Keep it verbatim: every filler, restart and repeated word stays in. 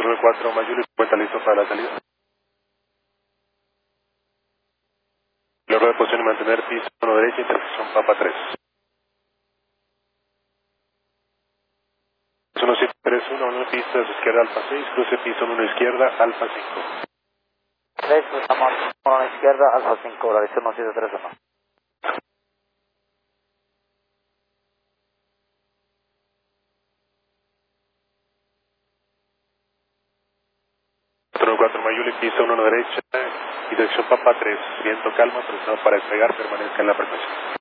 nueve cuatro Mayuli, cuenta listo para la salida. Luego de posición y mantener piso uno derecha, intersección Papa tres. uno siete tres uno, uno pista izquierda Alfa seis, cruce piso uno izquierda Alfa cinco. tres, amor, uno izquierda, Alfa cinco, la visión uno siete tres uno. cuatro nueve cuatro Mayuli, piso uno derecha, y dirección Papa tres, viento calma, presionado para despegar, permanezca en la frecuencia.